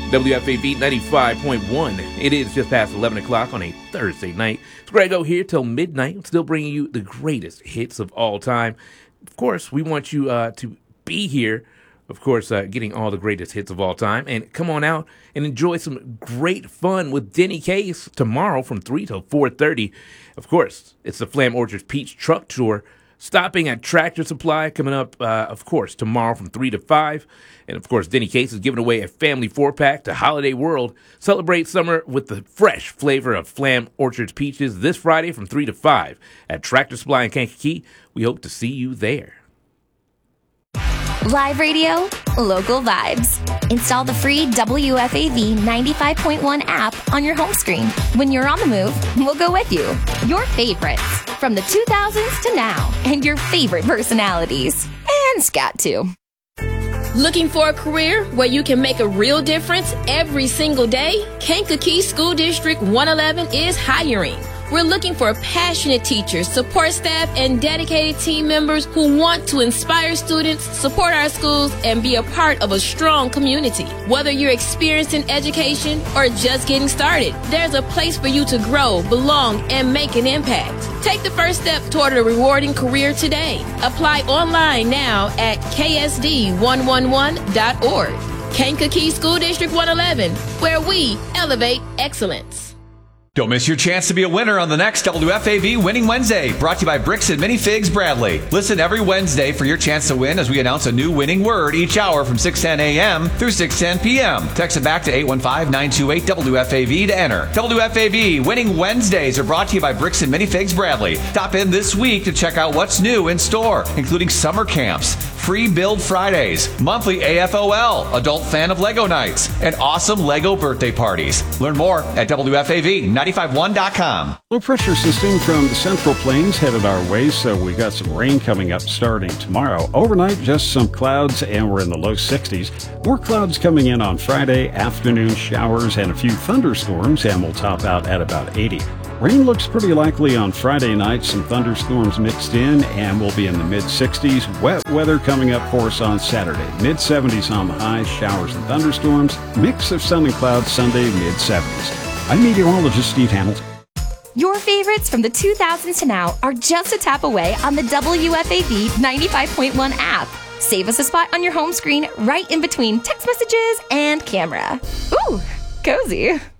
WFAV 95.1. It is just past 11 o'clock on a Thursday night. It's Grego here till midnight, still bringing you the greatest hits of all time. Of course, we want you to be here, of course, getting all the greatest hits of all time. And come on out and enjoy some great fun with Denny Case tomorrow from 3 till 4:30. Of course, it's the Flam Orchards Peach Truck Tour. Stopping at Tractor Supply coming up, of course, tomorrow from 3 to 5. And, of course, Denny Case is giving away a family 4-pack to Holiday World. Celebrate summer with the fresh flavor of Flam Orchards Peaches this Friday from 3 to 5 at Tractor Supply in Kankakee. We hope to see you there. Live radio, local vibes. Install the free WFAV 95.1 app on your home screen. When you're on the move, we'll go with you. Your favorites from the 2000s to now, and your favorite personalities. And scat too. Looking for a career where you can make a real difference every single day? Kankakee School District 111 is hiring. We're looking for passionate teachers, support staff, and dedicated team members who want to inspire students, support our schools, and be a part of a strong community. Whether you're experienced in education or just getting started, there's a place for you to grow, belong, and make an impact. Take the first step toward a rewarding career today. Apply online now at ksd111.org. Kankakee School District 111, where we elevate excellence. Don't miss your chance to be a winner on the next WFAV Winning Wednesday, brought to you by Bricks and Minifigs Bradley. Listen every Wednesday for your chance to win as we announce a new winning word each hour from 6:10 a.m. through 6:10 p.m. Text it back to 815-928-WFAV to enter. WFAV Winning Wednesdays are brought to you by Bricks and Minifigs Bradley. Stop in this week to check out what's new in store, including summer camps, free build Fridays, monthly AFOL, adult fan of Lego nights, and awesome Lego birthday parties. Learn more at WFAV951.com. Low pressure system from the Central Plains headed our way, so we got some rain coming up starting tomorrow. Overnight, just some clouds, and we're in the low 60s. More clouds coming in on Friday, afternoon showers, and a few thunderstorms, and we'll top out at about 80. Rain looks pretty likely on Friday night, some thunderstorms mixed in, and we'll be in the mid-60s. Wet weather coming up for us on Saturday. Mid-70s on the high, showers and thunderstorms. Mix of sun and clouds Sunday, mid-70s. I'm meteorologist Steve Hamilton. Your favorites from the 2000s to now are just a tap away on the WFAV 95.1 app. Save us a spot on your home screen right in between text messages and camera. Ooh, cozy.